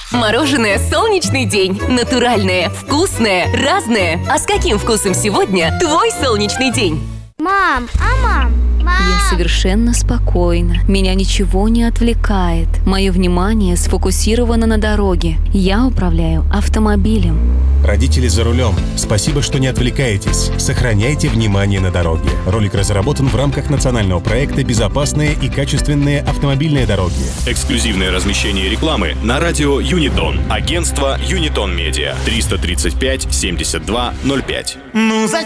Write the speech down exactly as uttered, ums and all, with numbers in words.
Мороженое «Солнечный день». Натуральное, вкусное, разное. А с каким вкусом сегодня твой солнечный день? Мам, а мам? Мам. Я совершенно спокойна. Меня ничего не отвлекает. Мое внимание сфокусировано на дороге. Я управляю автомобилем. Родители за рулем. Спасибо, что не отвлекаетесь. Сохраняйте внимание на дороге. Ролик разработан в рамках национального проекта «Безопасные и качественные автомобильные дороги». Эксклюзивное размещение рекламы на радио Юнитон. Агентство Юнитон Медиа. триста тридцать пять семьдесят два ноль пять. Ну, зачем?